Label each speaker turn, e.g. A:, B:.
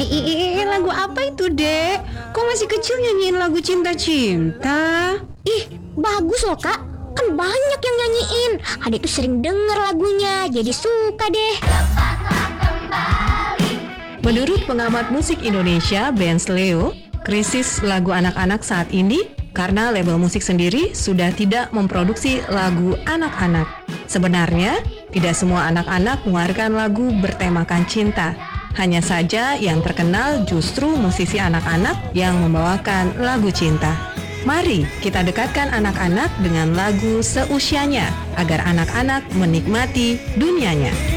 A: Lagu apa itu, Dek? Kok masih kecil nyanyiin lagu cinta-cinta?
B: Ih, bagus loh Kak. Kan banyak yang nyanyiin. Adek tuh sering denger lagunya, jadi suka deh.
C: Menurut pengamat musik Indonesia, Benz Leo, krisis lagu anak-anak saat ini karena label musik sendiri sudah tidak memproduksi lagu anak-anak. Sebenarnya, tidak semua anak-anak mengeluarkan lagu bertemakan cinta. Hanya saja yang terkenal justru musisi anak-anak yang membawakan lagu cinta. Mari kita dekatkan anak-anak dengan lagu seusianya agar anak-anak menikmati dunianya.